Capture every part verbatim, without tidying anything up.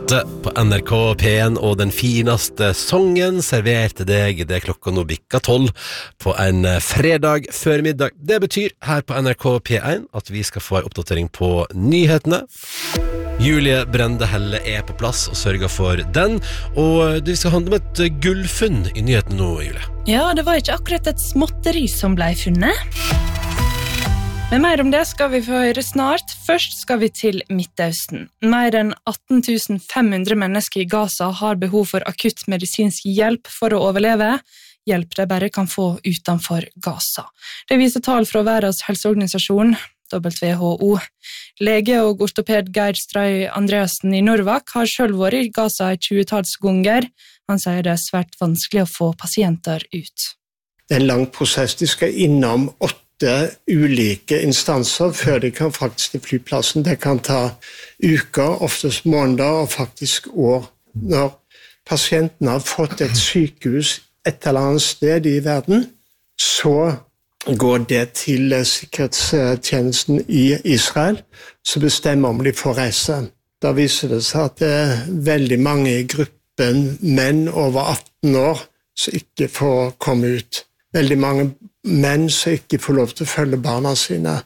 åtte på N R K P en, og den fineste songen servert til deg. Det er klokka nå bikka tolv på en fredag før middag. Det betyr her på N R K P en at vi skal få en oppdatering på nyhetene. Julie Brende Helle er på plass og sørger for den, og det skal handle om et gullfunn i nyhetene nå, Julie. Ja, det var ikke akkurat et småtteri som ble funnet. Men mer om det skal vi få høre snart. Først skal vi til Midtøsten. Mer enn atten tusen fem hundre mennesker i Gaza har behov for akutt medisinsk hjelp for å overleve. Hjelp de bare kan få utenfor Gaza. Det viser tall fra Verdens helseorganisasjon, W H O. Lege og ortoped Geir Stray Andreasen i Norvak har selv vært i Gaza i tjuetalls ganger. Han sier det er svært vanskelig å få pasienter ut. Det er en lang prosess. De skal innom åtte ulike instanser før de kan faktisk til flyplassen. Det kan ta uker, oftest måneder og faktisk år. Når pasienten har fått et sykehus et eller annet sted i verden, så går det til sikkerhetstjenesten i Israel, som bestemmer om de får reise. Da viser det seg at det er veldig mange i gruppen menn over atten år som ikke får komme ut. Veldig mange menn som ikke får lov til å følge barna sine.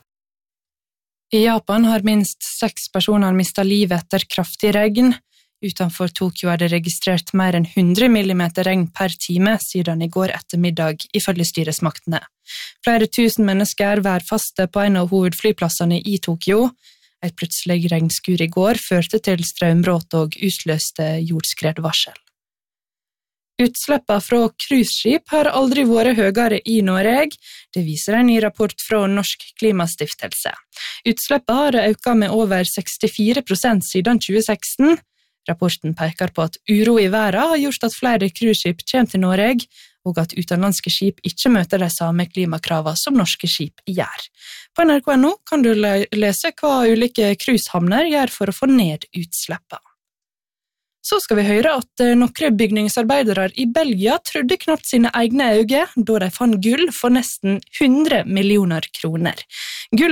I Japan har minst seks personer mistet livet etter kraftig regn. Utenfor Tokyo er det registrert mer enn hundre millimeter regn per time siden i går ettermiddag, ifølge styresmaktene. Flere tusen mennesker var faste på en av hovedflyplassene i Tokyo. Et plutselig regnskur i går førte til strømbrott og utløste jordskredvarsel. Utslippene fra cruiseskip har aldri vært høyere i Norge. Det viser en ny rapport fra Norsk Klimastiftelse. Utslippene har økt med over sekstifire prosent siden tjue seksten. Rapporten peker på at uro i verden har gjort at flere cruiseskip kommer til Norge, og at utenlandske skip ikke møter de samme klimakravene som norske skip gjør. På N R K punkt no kan du lese hva ulike cruisehavner gjør for å få ned utslippene. Så skal vi høre at noen bygningsarbeidere i Belgia trodde knapt sine egne øyne da de fant gull for nesten hundre millioner kroner. Gull